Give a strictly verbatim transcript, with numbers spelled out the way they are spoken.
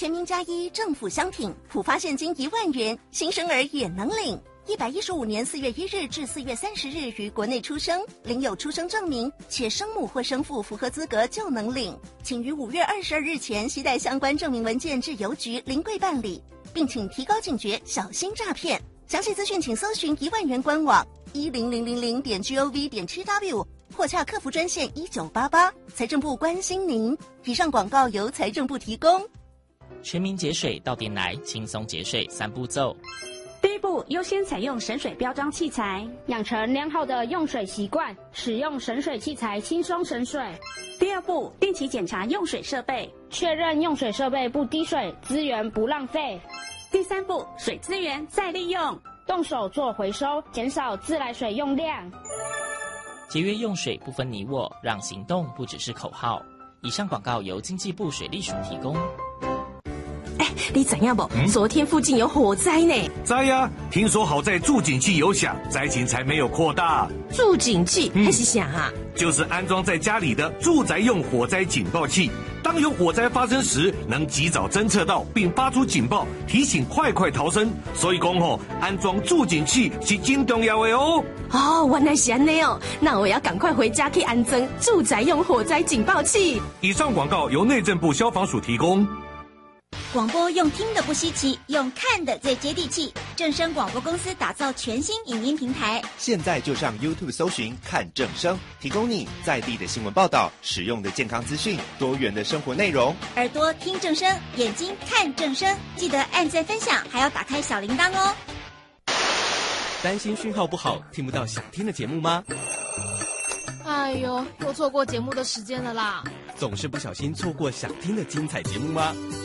全民加一，政府相挺，普发现金一万元，新生儿也能领。一百一十五年四月一日至四月三十日于国内出生，领有出生证明，且生母或生父符合资格就能领。请于五月二十二日前携带相关证明文件至邮局临柜办理，并请提高警觉，小心诈骗。详细资讯请搜寻一万元官网一零零零零点 gov 点 tw 或洽客服专线一九八八。财政部关心您。以上广告由财政部提供。 全民节水到店来，轻松节水三步骤。 第一步，优先采用省水标章器材，养成良好的用水习惯，使用省水器材轻松省水。第二步，定期检查用水设备，确认用水设备不滴水，资源不浪费。第三步，水资源再利用，动手做回收，减少自来水用量。 节约用水不分你我，让行动不只是口号。以上广告由经济部水利署提供。 哎，你怎样不？嗯、昨天附近有火灾呢。 灾呀、啊！听说好在助警器有响，灾情才没有扩大。 助警器还是响啊？ 就是安装在家里的住宅用火灾警报器，当有火灾发生时，能及早侦测到并发出警报，提醒快快逃生。所以讲吼，安装助警器是真重要的哦。 哦，原来是这样哦，那我要赶快回家去安装住宅用火灾警报器。 以上广告由内政部消防署提供。 广播用听的不稀奇，用看的最接地气。正声广播公司打造全新影音平台， 现在就上 YouTube 搜寻看正声，提供你在地的新闻报道、实用的健康资讯、多元的生活内容。 耳朵听正声，眼睛看正声，记得按赞分享，还要打开小铃铛哦。 担心讯号不好，听不到想听的节目吗？ 哎呦，又错过节目的时间了啦！ 总是不小心错过想听的精彩节目吗？